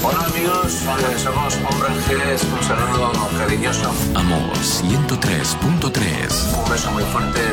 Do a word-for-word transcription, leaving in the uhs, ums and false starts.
Hola amigos, eh, somos Hombre G, un saludo cariñoso. Amor ciento tres punto tres. Un beso muy fuerte